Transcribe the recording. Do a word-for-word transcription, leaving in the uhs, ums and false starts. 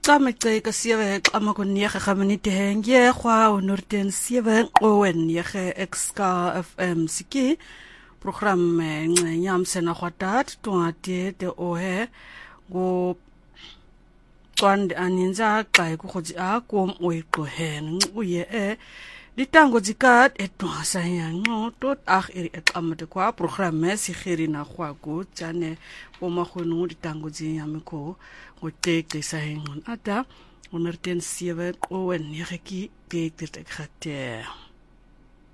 Xa meceka siwe xa makuniyege gaminite henge kwa onorden siwe owen yege exka F M siki program nyam sena kwatat tuate de ohe go kwande aninza xa kukhotsi akom oyiqohen uye e litango zikat etwasa yango tot ag eri examate kwa program sigeri na kwago tsane omagonu litango zinyameko ngoteke sahengon ata onorden siwe owen yegi ke dit ek